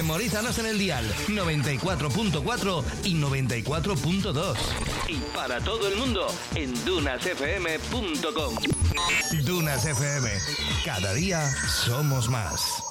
Memorízanos en el dial 94.4 y 94.2. Y para todo el mundo en dunasfm.com. Dunas FM. Cada día somos más.